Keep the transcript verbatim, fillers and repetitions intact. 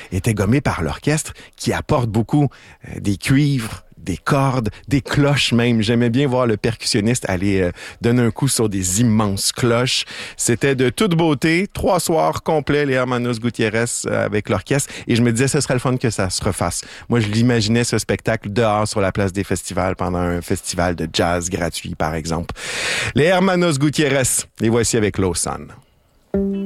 était gommé par l'orchestre qui apporte beaucoup euh, des cuivres, des cordes, des cloches même. J'aimais bien voir le percussionniste aller euh, donner un coup sur des immenses cloches. C'était de toute beauté. Trois soirs complets, les Hermanos Gutiérrez euh, avec l'orchestre. Et je me disais, ce serait le fun que ça se refasse. Moi, je l'imaginais, ce spectacle, dehors sur la place des festivals pendant un festival de jazz gratuit, par exemple. Les Hermanos Gutiérrez, les voici avec Lausanne.